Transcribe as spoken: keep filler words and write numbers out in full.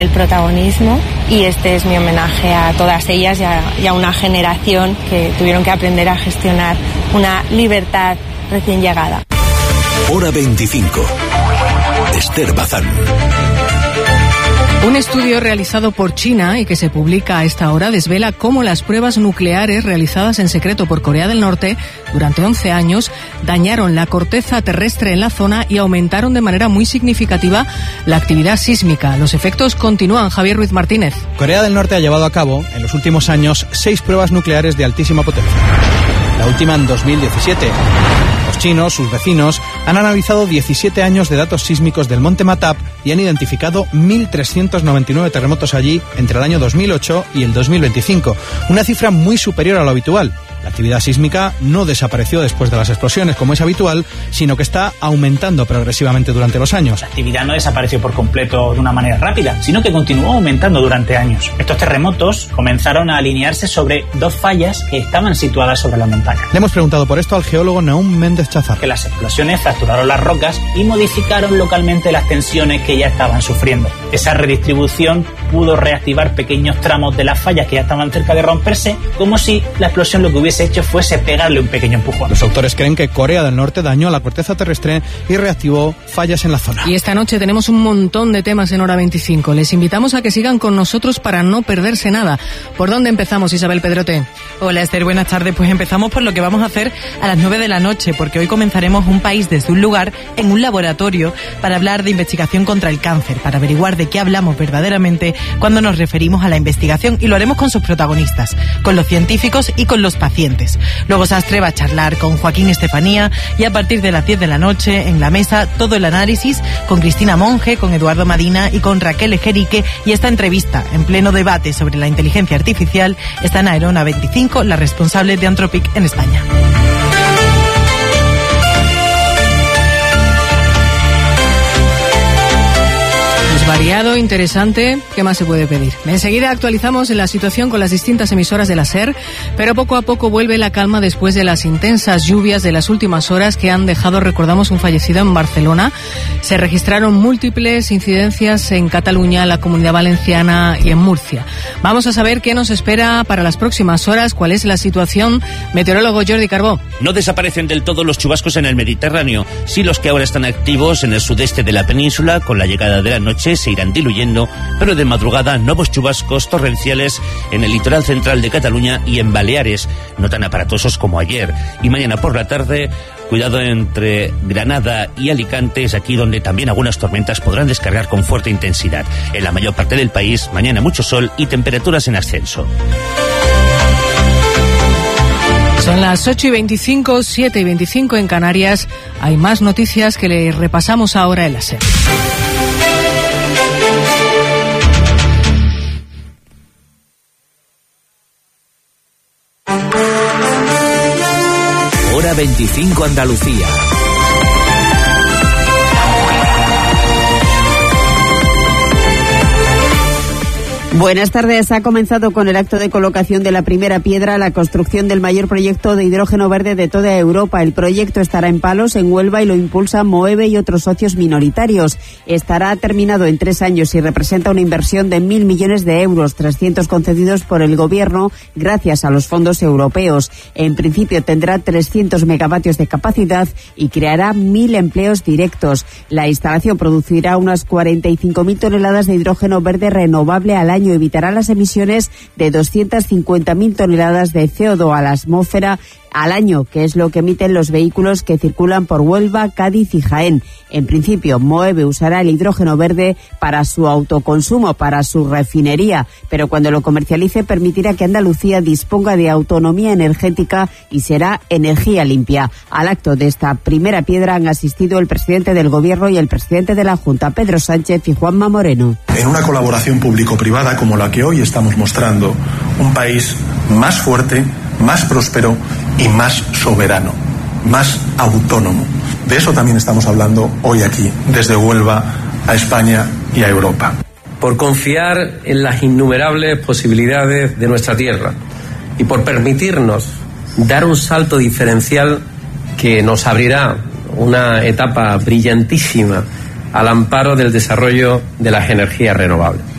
el protagonismo, y este es mi homenaje a todas ellas y a, y a una generación que tuvieron que aprender a gestionar una libertad recién llegada. Hora veinticinco. Esther Bazán. Un estudio realizado por China y que se publica a esta hora desvela cómo las pruebas nucleares realizadas en secreto por Corea del Norte durante once años dañaron la corteza terrestre en la zona y aumentaron de manera muy significativa la actividad sísmica. Los efectos continúan. Javier Ruiz Martínez. Corea del Norte ha llevado a cabo en los últimos años seis pruebas nucleares de altísima potencia. La última en dos mil diecisiete. Los chinos, sus vecinos, han analizado diecisiete años de datos sísmicos del monte Matap y han identificado mil trescientos noventa y nueve terremotos allí entre el año dos mil ocho y el dos mil veinticinco, una cifra muy superior a lo habitual. La actividad sísmica no desapareció después de las explosiones, como es habitual, sino que está aumentando progresivamente durante los años. La actividad no desapareció por completo de una manera rápida, sino que continuó aumentando durante años. Estos terremotos comenzaron a alinearse sobre dos fallas que estaban situadas sobre la montaña. Le hemos preguntado por esto al geólogo Naum Méndez Chazar. Que las explosiones fracturaron las rocas y modificaron localmente las tensiones que ya estaban sufriendo. Esa redistribución pudo reactivar pequeños tramos de las fallas que ya estaban cerca de romperse, como si la explosión lo que hubiese hecho fuese pegarle un pequeño empujón. Los autores creen que Corea del Norte dañó la corteza terrestre y reactivó fallas en la zona. Y esta noche tenemos un montón de temas en Hora veinticinco. Les invitamos a que sigan con nosotros para no perderse nada. ¿Por dónde empezamos, Isabel Pedrote? Hola, Esther, buenas tardes. Pues empezamos por lo que vamos a hacer a las nueve de la noche, porque hoy comenzaremos Un país desde un lugar en un laboratorio para hablar de investigación contra el cáncer, para averiguar de qué hablamos verdaderamente cuando nos referimos a la investigación, y lo haremos con sus protagonistas, con los científicos y con los pacientes. Luego Sastre va a charlar con Joaquín Estefanía y a partir de las diez de la noche en la mesa todo el análisis con Cristina Monge, con Eduardo Madina y con Raquel Ejerique, y esta entrevista en pleno debate sobre la inteligencia artificial está en Aerona veinticinco, la responsable de Anthropic en España. Variado, interesante, ¿qué más se puede pedir? Enseguida actualizamos la situación con las distintas emisoras de la SER, pero poco a poco vuelve la calma después de las intensas lluvias de las últimas horas que han dejado, recordamos, un fallecido en Barcelona. Se registraron múltiples incidencias en Cataluña, la Comunidad Valenciana y en Murcia. Vamos a saber qué nos espera para las próximas horas, cuál es la situación. Meteorólogo Jordi Carbó. No desaparecen del todo los chubascos en el Mediterráneo, sí los que ahora están activos en el sudeste de la península. Con la llegada de la noche se irán diluyendo, pero de madrugada nuevos chubascos torrenciales en el litoral central de Cataluña y en Baleares, no tan aparatosos como ayer. Y mañana por la tarde, cuidado entre Granada y Alicante, es aquí donde también algunas tormentas podrán descargar con fuerte intensidad. En la mayor parte del país, mañana mucho sol y temperaturas en ascenso. Son las ocho y veinticinco, siete y veinticinco en Canarias. Hay más noticias que le repasamos ahora en la SER. Hora veinticinco Andalucía. Buenas tardes. Ha comenzado con el acto de colocación de la primera piedra la construcción del mayor proyecto de hidrógeno verde de toda Europa. El proyecto estará en Palos, en Huelva, y lo impulsa Moeve y otros socios minoritarios. Estará terminado en tres años y representa una inversión de mil millones de euros, trescientos concedidos por el Gobierno gracias a los fondos europeos. En principio tendrá trescientos megavatios de capacidad y creará mil empleos directos. La instalación producirá unas cuarenta y cinco mil toneladas de hidrógeno verde renovable al año. Evitará las emisiones de doscientas cincuenta mil toneladas de C O dos a la atmósfera al año, que es lo que emiten los vehículos que circulan por Huelva, Cádiz y Jaén. En principio, Moeve usará el hidrógeno verde para su autoconsumo, para su refinería, pero cuando lo comercialice permitirá que Andalucía disponga de autonomía energética y será energía limpia. Al acto de esta primera piedra han asistido el presidente del Gobierno y el presidente de la Junta, Pedro Sánchez, y Juanma Moreno. En una colaboración público-privada como la que hoy estamos mostrando, un país más fuerte, más próspero y más soberano, más autónomo. De eso también estamos hablando hoy aquí, desde Huelva a España y a Europa. Por confiar en las innumerables posibilidades de nuestra tierra y por permitirnos dar un salto diferencial que nos abrirá una etapa brillantísima al amparo del desarrollo de las energías renovables.